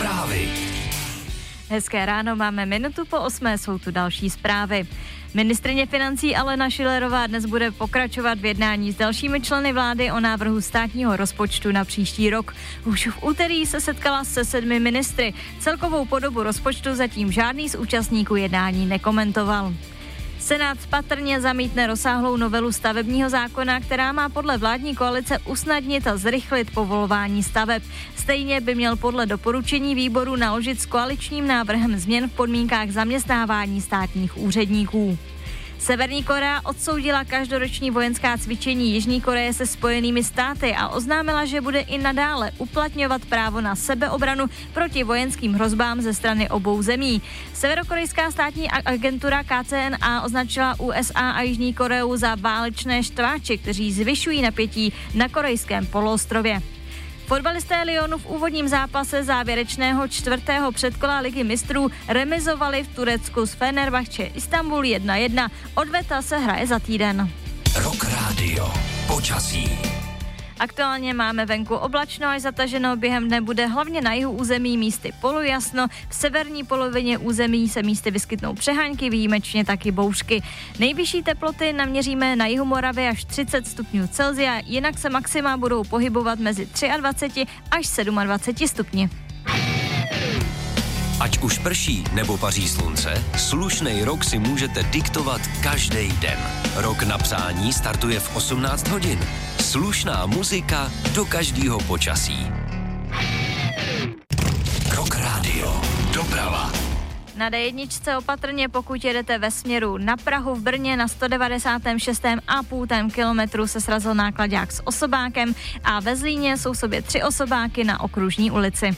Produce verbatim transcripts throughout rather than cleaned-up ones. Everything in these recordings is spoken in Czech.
Zprávy. Hezké ráno, máme minutu po osmé, jsou tu další zprávy. Ministryně financí Alena Schillerová dnes bude pokračovat v jednání s dalšími členy vlády o návrhu státního rozpočtu na příští rok. Už v úterý se setkala se sedmi ministry. Celkovou podobu rozpočtu zatím žádný z účastníků jednání nekomentoval. Senát patrně zamítne rozsáhlou novelu stavebního zákona, která má podle vládní koalice usnadnit a zrychlit povolování staveb. Stejně by měl podle doporučení výboru naložit s koaličním návrhem změn v podmínkách zaměstnávání státních úředníků. Severní Korea odsoudila každoroční vojenská cvičení Jižní Koreje se Spojenými státy a oznámila, že bude i nadále uplatňovat právo na sebeobranu proti vojenským hrozbám ze strany obou zemí. Severokorejská státní agentura K C N A označila U S A a Jižní Koreu za válečné štváče, kteří zvyšují napětí na korejském poloostrově. Fotbalisté Lyonu v úvodním zápase závěrečného čtvrtého předkola Ligy mistrů remizovali v Turecku s Fenerbahce Istanbul jedna jedna. Odveta se hraje za týden. Rock Radio. Počasí. Aktuálně máme venku oblačno až zataženo, během dne bude hlavně na jihu území místy polojasno, v severní polovině území se místy vyskytnou přeháňky, výjimečně taky bouřky. Nejvyšší teploty naměříme na jihu Moravy až třicet stupňů Celsia, jinak se maxima budou pohybovat mezi dvacet tři až dvacet sedm stupni. Ať už prší nebo paří slunce, slušnej rok si můžete diktovat každý den. Rok na přání startuje v osmnáct hodin. Slušná muzika do každého počasí. Rock Radio. Doprava. Na D jedna opatrně, pokud jedete ve směru na Prahu. V Brně na sto devadesát šest a půl kilometru se srazil náklaďák s osobákem a ve Zlíně jsou sobě tři osobáky na Okružní ulici.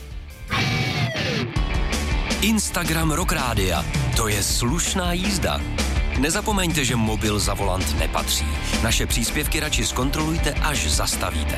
Instagram Rock Rádia. To je slušná jízda. Nezapomeňte, že mobil za volant nepatří. Naše příspěvky radši zkontrolujte, až zastavíte.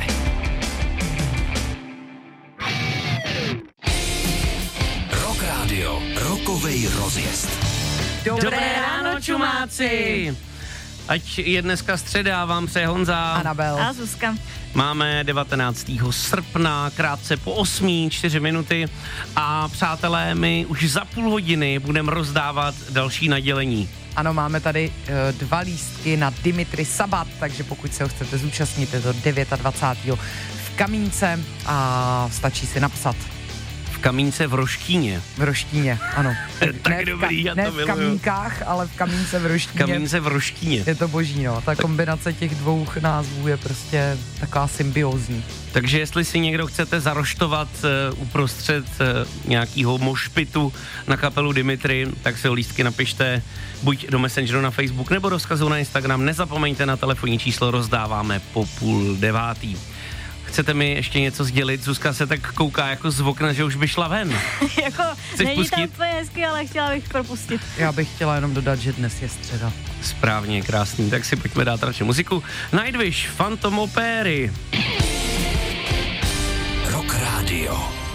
Rock Radio. Rokovej rozjezd. Dobré, Dobré ráno, čumáci! Ať je dneska středa, vám přeje Honza, Anabel a Zuzka. Máme devatenáctého srpna, krátce po osmé, čtyři minuty a přátelé, my už za půl hodiny budeme rozdávat další nadělení. Ano, máme tady uh, dva lístky na Dimitri Sabat, takže pokud se ho chcete zúčastnit, je to dvacátého devátého v Kamínce a stačí si napsat. V Kamínce v Roštíně. V Roštíně, ano. Tak ne dobrý, já to Ne v Kamínkách, ale v Kamínce v Roštíně. Kamínce v Roštíně. Je to boží, no. Ta kombinace těch dvou názvů je prostě taková symbiózní. Takže jestli si někdo chcete zaroštovat uh, uprostřed uh, nějakýho mošpitu na kapelu Dimitri, tak si lístky napište buď do Messengeru na Facebook nebo do vzkazu na Instagram. Nezapomeňte, na telefonní číslo rozdáváme po půl devátý. Chcete mi ještě něco sdělit? Zuzka se tak kouká jako z okna, že už by šla ven. Jako, Chceš není pustit? tam úplně hezky, ale chtěla bych propustit. Já bych chtěla jenom dodat, že dnes je středa. Správně, krásný. Tak si pojďme dát radši muziku. Nightwish, Phantom Opery. Rock Radio.